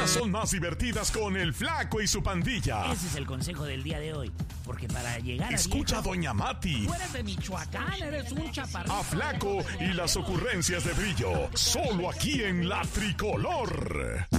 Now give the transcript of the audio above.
mañanas son más divertidas con el Flaco y su pandilla. Ese es el consejo del día de hoy. Porque para llegar a Escucha a Doña Mati. Tú eres de Michoacán, eres un chaparrito. A Flaco y las ocurrencias de Brillo. Solo aquí en La Tricolor.